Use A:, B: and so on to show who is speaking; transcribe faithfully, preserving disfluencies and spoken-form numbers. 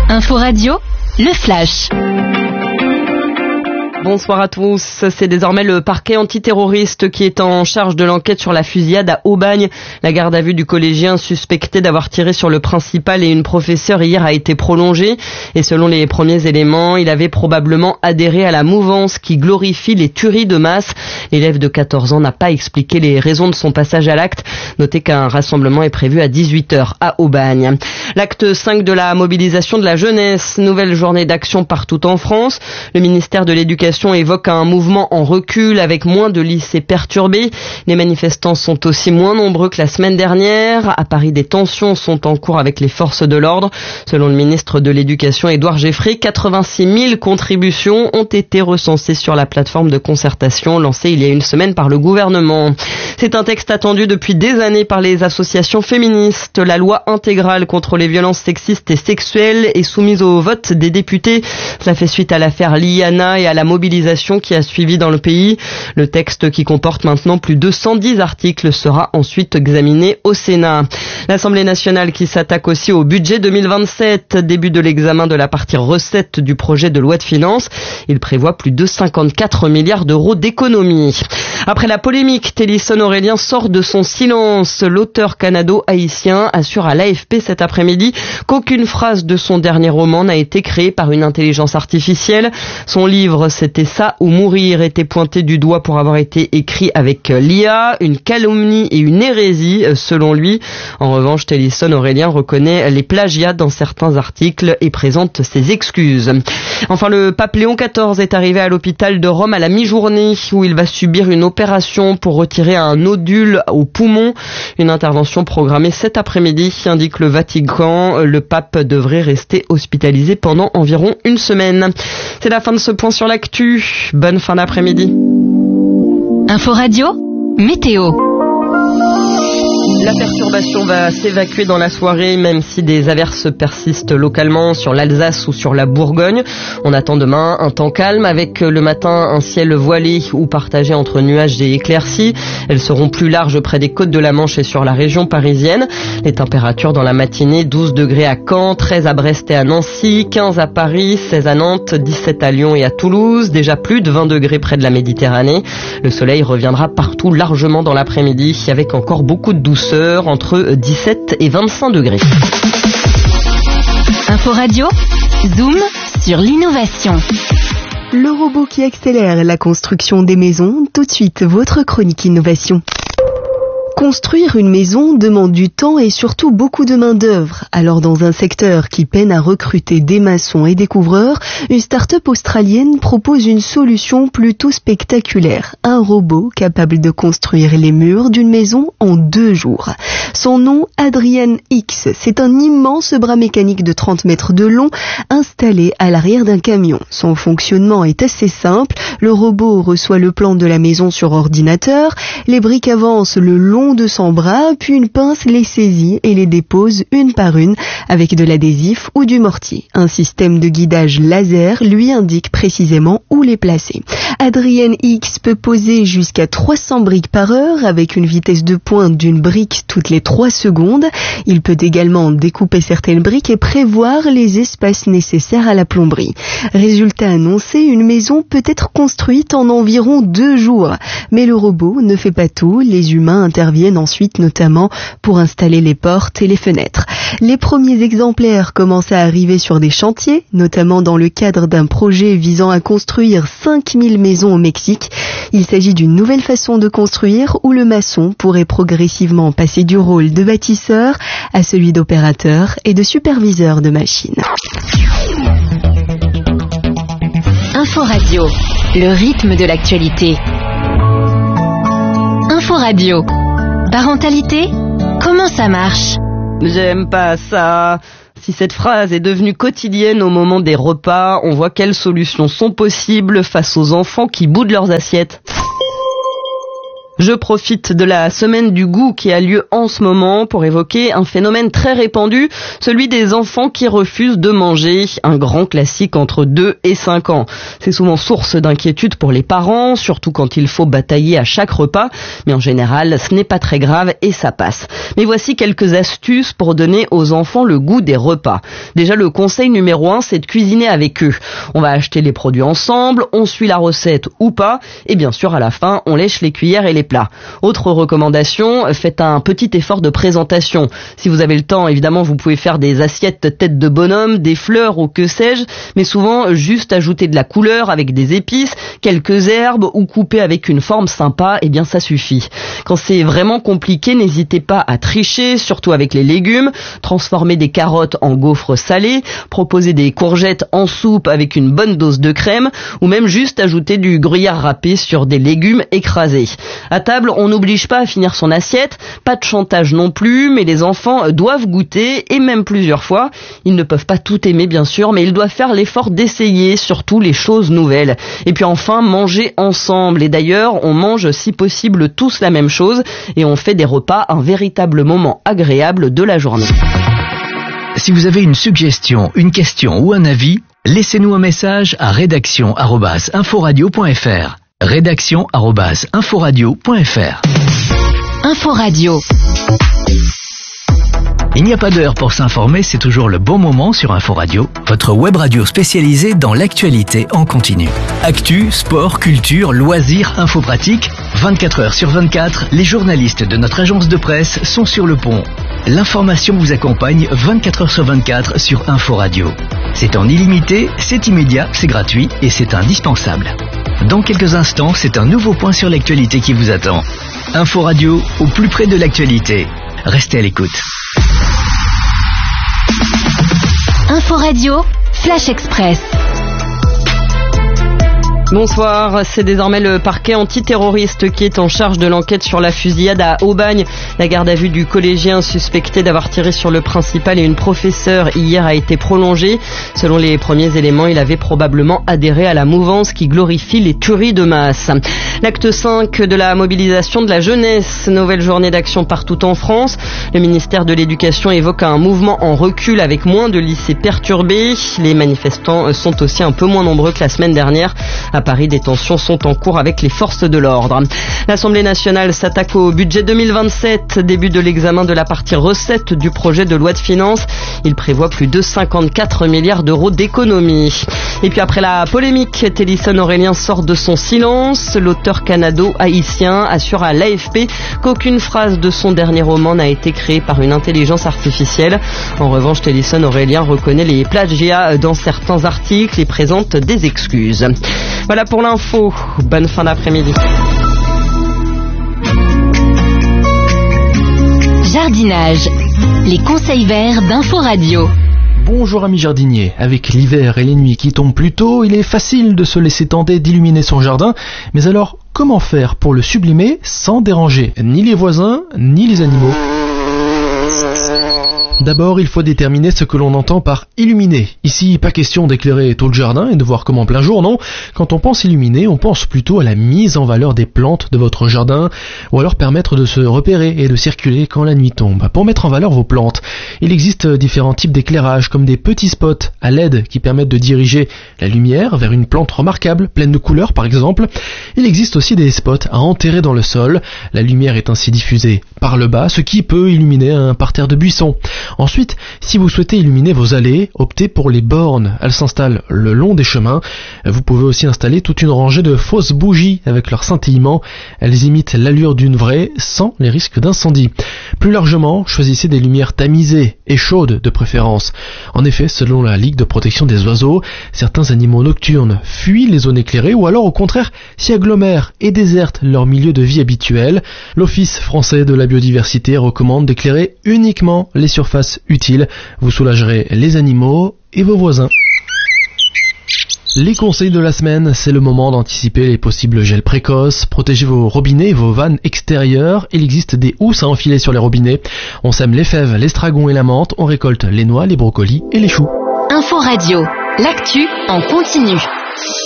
A: Info Radio, le flash.
B: Bonsoir à tous. C'est désormais le parquet antiterroriste qui est en charge de l'enquête sur la fusillade à Aubagne. La garde à vue du collégien suspecté d'avoir tiré sur le principal et une professeure hier a été prolongée. Et selon les premiers éléments, il avait probablement adhéré à la mouvance qui glorifie les tueries de masse. L'élève de quatorze ans n'a pas expliqué les raisons de son passage à l'acte. Notez qu'un rassemblement est prévu à dix-huit heures à Aubagne. L'acte cinq de la mobilisation de la jeunesse. Nouvelle journée d'action partout en France. Le ministère de l'Éducation évoque un mouvement en recul avec moins de lycées perturbés. Les manifestants sont aussi moins nombreux que la semaine dernière. À Paris, des tensions sont en cours avec les forces de l'ordre. Selon le ministre de l'Éducation, Édouard Geffray, quatre-vingt-six mille contributions ont été recensées sur la plateforme de concertation lancée il y a une semaine par le gouvernement. C'est un texte attendu depuis des années par les associations féministes. La loi intégrale contre les violences sexistes et sexuelles est soumise au vote des députés. Cela fait suite à l'affaire Liana et à la mobilisation qui a suivi dans le pays. Le texte, qui comporte maintenant plus de cent dix articles, sera ensuite examiné au Sénat. L'Assemblée nationale qui s'attaque aussi au budget deux mille vingt-sept, début de l'examen de la partie recettes du projet de loi de finances. Il prévoit plus de cinquante-quatre milliards d'euros d'économies. Après la polémique, Télisson Aurélien sort de son silence. L'auteur canado-haïtien assure à l'A F P cet après-midi qu'aucune phrase de son dernier roman n'a été créée par une intelligence artificielle. Son livre, C'était ça ou mourir, était pointé du doigt pour avoir été écrit avec l'I A, une calomnie et une hérésie selon lui. En revanche, Télisson Aurélien reconnaît les plagiats dans certains articles et présente ses excuses. Enfin, le pape Léon quatorze est arrivé à l'hôpital de Rome à la mi-journée où il va subir une opération pour retirer un nodule au poumon. Une intervention programmée cet après-midi, indique le Vatican. Le pape devrait rester hospitalisé pendant environ une semaine. C'est la fin de ce point sur l'actu. Bonne fin d'après-midi.
A: Info Radio, météo.
B: La perturbation va s'évacuer dans la soirée, même si des averses persistent localement sur l'Alsace ou sur la Bourgogne. On attend demain un temps calme avec le matin un ciel voilé ou partagé entre nuages et éclaircies. Elles seront plus larges près des côtes de la Manche et sur la région parisienne. Les températures dans la matinée, douze degrés à Caen, treize à Brest et à Nancy, quinze à Paris, seize à Nantes, dix-sept à Lyon et à Toulouse, déjà plus de vingt degrés près de la Méditerranée. Le soleil reviendra partout largement dans l'après-midi avec encore beaucoup de douceur, entre dix-sept et vingt-cinq degrés.
A: Info Radio, zoom sur l'innovation.
C: Le robot qui accélère la construction des maisons, tout de suite votre chronique innovation. Construire une maison demande du temps et surtout beaucoup de main-d'œuvre. Alors, dans un secteur qui peine à recruter des maçons et des couvreurs, une start-up australienne propose une solution plutôt spectaculaire. Un robot capable de construire les murs d'une maison en deux jours. Son nom, Adrian X. C'est un immense bras mécanique de trente mètres de long installé à l'arrière d'un camion. Son fonctionnement est assez simple. Le robot reçoit le plan de la maison sur ordinateur. Les briques avancent le long de son bras, puis une pince les saisit et les dépose une par une avec de l'adhésif ou du mortier. Un système de guidage laser lui indique précisément où les placer. Adrian X peut poser jusqu'à trois cents briques par heure avec une vitesse de pointe d'une brique toutes les trois secondes. Il peut également découper certaines briques et prévoir les espaces nécessaires à la plomberie. Résultat annoncé, une maison peut être construite en environ deux jours. Mais le robot ne fait pas tout. Les humains interviennent ensuite notamment pour installer les portes et les fenêtres. Les premiers exemplaires commencent à arriver sur des chantiers, notamment dans le cadre d'un projet visant à construire cinq mille maisons au Mexique. Il s'agit d'une nouvelle façon de construire où le maçon pourrait progressivement passer du rôle de bâtisseur à celui d'opérateur et de superviseur de machines.
A: Info Radio, le rythme de l'actualité. Info Radio. Parentalité, comment ça marche ?
B: J'aime pas ça. Si cette phrase est devenue quotidienne au moment des repas, on voit quelles solutions sont possibles face aux enfants qui boudent leurs assiettes. Je profite de la semaine du goût qui a lieu en ce moment pour évoquer un phénomène très répandu, celui des enfants qui refusent de manger, un grand classique entre deux et cinq ans. C'est souvent source d'inquiétude pour les parents, surtout quand il faut batailler à chaque repas, mais en général ce n'est pas très grave et ça passe. Mais voici quelques astuces pour donner aux enfants le goût des repas. Déjà, le conseil numéro un, c'est de cuisiner avec eux. On va acheter les produits ensemble, on suit la recette ou pas, et bien sûr à la fin on lèche les cuillères et les plats. Autre recommandation, faites un petit effort de présentation. Si vous avez le temps, évidemment, vous pouvez faire des assiettes tête de bonhomme, des fleurs ou que sais-je, mais souvent juste ajouter de la couleur avec des épices, quelques herbes ou couper avec une forme sympa, et bien ça suffit. Quand c'est vraiment compliqué, n'hésitez pas à tricher, surtout avec les légumes, transformer des carottes en gaufres salées, proposer des courgettes en soupe avec une bonne dose de crème, ou même juste ajouter du gruyère râpé sur des légumes écrasés. À table, on n'oblige pas à finir son assiette, pas de chantage non plus, mais les enfants doivent goûter, et même plusieurs fois. Ils ne peuvent pas tout aimer bien sûr, mais ils doivent faire l'effort d'essayer, surtout les choses nouvelles. Et puis enfin, manger ensemble. Et d'ailleurs, on mange si possible tous la même chose, et on fait des repas un véritable moment agréable de la journée.
D: Si vous avez une suggestion, une question ou un avis, laissez-nous un message à rédaction arobase inforadio point f r. rédaction arobase inforadio point f r.
A: Inforadio.
D: Il n'y a pas d'heure pour s'informer, c'est toujours le bon moment sur Inforadio, votre web radio spécialisée dans l'actualité en continu. Actu, sport, culture, loisirs, info pratique, vingt-quatre heures sur vingt-quatre, les journalistes de notre agence de presse sont sur le pont. L'information vous accompagne vingt-quatre heures sur vingt-quatre sur Inforadio. C'est en illimité, c'est immédiat, c'est gratuit et c'est indispensable. Dans quelques instants, c'est un nouveau point sur l'actualité qui vous attend. Inforadio, au plus près de l'actualité. Restez à l'écoute.
A: Inforadio, Flash Express.
B: Bonsoir, c'est désormais le parquet antiterroriste qui est en charge de l'enquête sur la fusillade à Aubagne. La garde à vue du collégien suspecté d'avoir tiré sur le principal et une professeure hier a été prolongée. Selon les premiers éléments, il avait probablement adhéré à la mouvance qui glorifie les tueries de masse. L'acte cinq de la mobilisation de la jeunesse, nouvelle journée d'action partout en France. Le ministère de l'Éducation évoque un mouvement en recul avec moins de lycées perturbés. Les manifestants sont aussi un peu moins nombreux que la semaine dernière. À Paris, des tensions sont en cours avec les forces de l'ordre. L'Assemblée nationale s'attaque au budget deux mille vingt-sept, début de l'examen de la partie recettes du projet de loi de finances. Il prévoit plus de cinquante-quatre milliards d'euros d'économies. Et puis après la polémique, Télisson Aurélien sort de son silence. L'auteur canado-haïtien assure à l'A F P qu'aucune phrase de son dernier roman n'a été créée par une intelligence artificielle. En revanche, Télisson Aurélien reconnaît les plagiats dans certains articles et présente des excuses. Voilà pour l'info. Bonne fin d'après-midi.
A: Jardinage. Les conseils verts d'Inforadio.
E: Bonjour amis jardiniers, avec l'hiver et les nuits qui tombent plus tôt, il est facile de se laisser tenter d'illuminer son jardin, mais alors comment faire pour le sublimer sans déranger ni les voisins ni les animaux ? D'abord, il faut déterminer ce que l'on entend par illuminer. Ici, pas question d'éclairer tout le jardin et de voir comme en plein jour, non. Quand on pense illuminer, on pense plutôt à la mise en valeur des plantes de votre jardin, ou alors permettre de se repérer et de circuler quand la nuit tombe. Pour mettre en valeur vos plantes, il existe différents types d'éclairage, comme des petits spots à L E D qui permettent de diriger la lumière vers une plante remarquable, pleine de couleurs par exemple. Il existe aussi des spots à enterrer dans le sol. La lumière est ainsi diffusée par le bas, ce qui peut illuminer un parterre de buissons. Ensuite, si vous souhaitez illuminer vos allées, optez pour les bornes. Elles s'installent le long des chemins. Vous pouvez aussi installer toute une rangée de fausses bougies avec leur scintillement. Elles imitent l'allure d'une vraie sans les risques d'incendie. Plus largement, choisissez des lumières tamisées et chaudes de préférence. En effet, selon la Ligue de protection des oiseaux, certains animaux nocturnes fuient les zones éclairées ou alors au contraire s'y agglomèrent et désertent leur milieu de vie habituel. L'Office français de la biodiversité recommande d'éclairer uniquement les surfaces utiles. Vous soulagerez les animaux et vos voisins. Les conseils de la semaine, c'est le moment d'anticiper les possibles gels précoces. Protégez vos robinets et vos vannes extérieures. Il existe des housses à enfiler sur les robinets. On sème les fèves, l'estragon et la menthe. On récolte les noix, les brocolis et les choux.
A: Inforadio, l'actu en continu.